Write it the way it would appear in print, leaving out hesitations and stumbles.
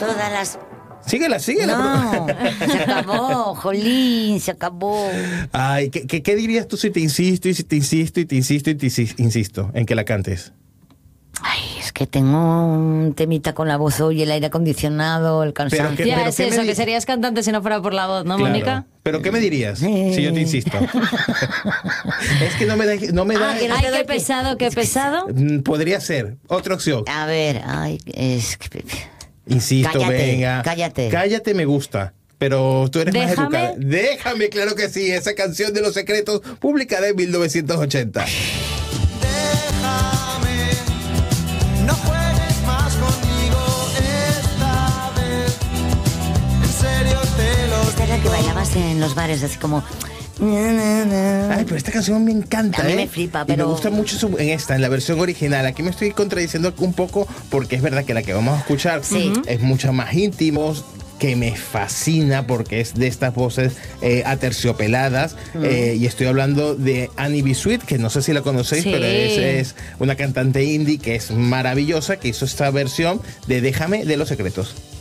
todas las... Síguela. No, se acabó, jolín, se acabó. Ay, ¿qué dirías tú si te insisto y si te insisto y te insisto y te insisto en que la cantes? Ay, es que tengo un temita con la voz hoy, el aire acondicionado, el cansancio. Ya, es eso, que serías cantante si no fuera por la voz, ¿no, Claro. Mónica? ¿Pero qué me dirías si yo te insisto? Es que no me da... que no Ay, te doy qué pesado. Podría ser. Otra opción. A ver, ay, es que... Insisto, Cállate, venga. cállate. Cállate me gusta. Pero tú eres más Déjame. educada. Déjame, claro que sí. Esa canción de Los Secretos, publicada en 1980. No juegues más conmigo esta vez. En serio te lo Esta es la que bailabas en los bares, así como... Ay, pero esta canción me encanta, A mí me flipa, pero... Y me gusta mucho en la versión original. Aquí me estoy contradiciendo un poco porque es verdad que la que vamos a escuchar es mucho más íntimo, que me fascina porque es de estas voces aterciopeladas. Y estoy hablando de Annie B. Sweet, que no sé si la conocéis, Sí. pero es una cantante indie que es maravillosa, que hizo esta versión de Déjame de Los Secretos.